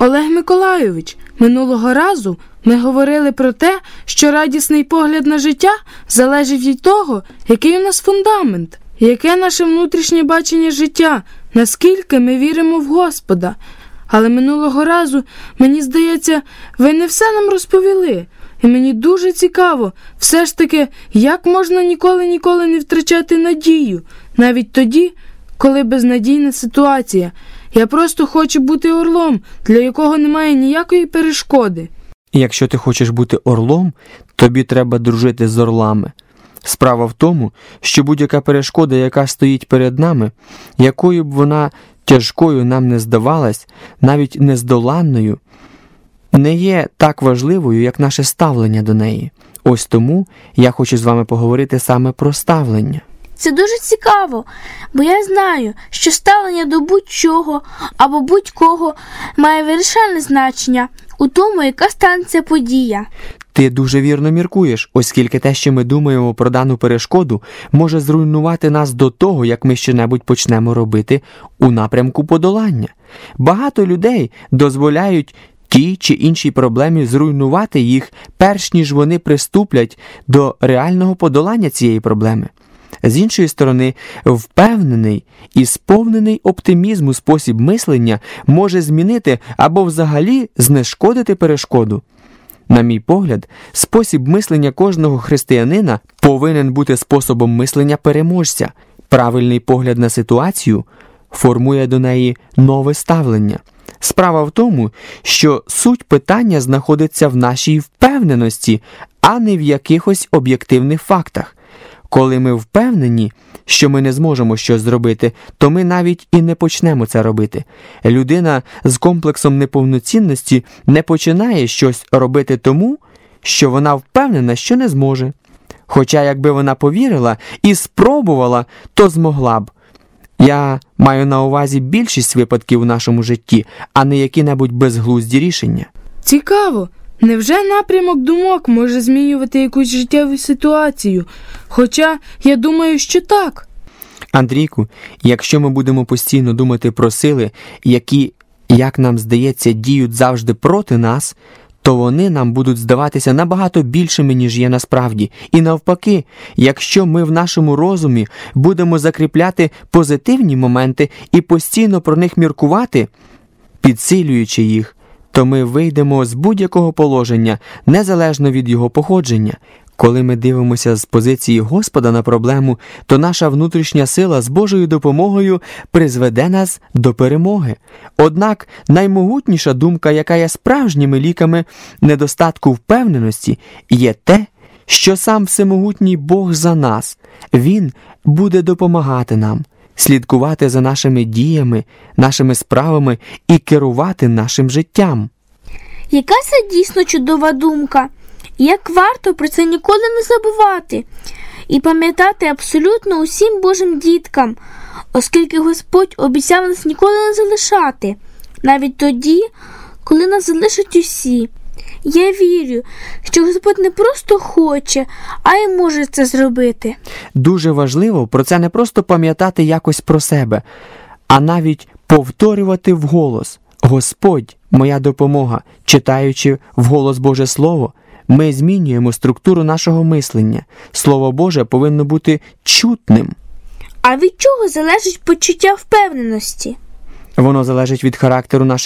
Олег Миколайович, минулого разу ми говорили про те, що радісний погляд на життя залежить від того, який у нас фундамент, яке наше внутрішнє бачення життя, наскільки ми віримо в Господа. Але минулого разу, мені здається, ви не все нам розповіли. І мені дуже цікаво, все ж таки, як можна ніколи не втрачати надію, навіть тоді, коли безнадійна ситуація. Я просто хочу бути орлом, для якого немає ніякої перешкоди. Якщо ти хочеш бути орлом, тобі треба дружити з орлами. Справа в тому, що будь-яка перешкода, яка стоїть перед нами, якою б вона тяжкою нам не здавалась, навіть нездоланною, не є так важливою, як наше ставлення до неї. Ось тому я хочу з вами поговорити саме про ставлення. Це дуже цікаво, бо я знаю, що ставлення до будь-чого або будь-кого має вирішальне значення у тому, яка станеться подія. Ти дуже вірно міркуєш, оскільки те, що ми думаємо про дану перешкоду, може зруйнувати нас до того, як ми щонебудь почнемо робити у напрямку подолання. Багато людей дозволяють тій чи іншій проблемі зруйнувати їх, перш ніж вони приступлять до реального подолання цієї проблеми. З іншої сторони, впевнений і сповнений оптимізму спосіб мислення може змінити або взагалі знешкодити перешкоду. На мій погляд, спосіб мислення кожного християнина повинен бути способом мислення переможця. Правильний погляд на ситуацію формує до неї нове ставлення. Справа в тому, що суть питання знаходиться в нашій впевненості, а не в якихось об'єктивних фактах. Коли ми впевнені, що ми не зможемо щось зробити, то ми навіть і не почнемо це робити. Людина з комплексом неповноцінності не починає щось робити тому, що вона впевнена, що не зможе. Хоча якби вона повірила і спробувала, то змогла б. Я маю на увазі більшість випадків у нашому житті, а не які-небудь безглузді рішення. Цікаво. Невже напрямок думок може змінювати якусь життєву ситуацію? Хоча я думаю, що так. Андрійку, якщо ми будемо постійно думати про сили, які, як нам здається, діють завжди проти нас, то вони нам будуть здаватися набагато більшими, ніж є насправді. І навпаки, якщо ми в нашому розумі будемо закріпляти позитивні моменти і постійно про них міркувати, підсилюючи їх, то ми вийдемо з будь-якого положення, незалежно від його походження. Коли ми дивимося з позиції Господа на проблему, то наша внутрішня сила з Божою допомогою призведе нас до перемоги. Однак наймогутніша думка, яка є справжніми ліками недостатку впевненості, є те, що сам всемогутній Бог за нас. Він буде допомагати нам, слідкувати за нашими діями, нашими справами і керувати нашим життям. Яка це дійсно чудова думка? Як варто про це ніколи не забувати і пам'ятати абсолютно усім Божим діткам, оскільки Господь обіцяв нас ніколи не залишати, навіть тоді, коли нас залишать усі. Я вірю, що Господь не просто хоче, а й може це зробити. Дуже важливо про це не просто пам'ятати якось про себе, а навіть повторювати вголос: «Господь, моя допомога». Читаючи вголос Боже Слово, ми змінюємо структуру нашого мислення. Слово Боже повинно бути чутним. А від чого залежить почуття впевненості? Воно залежить від характеру наших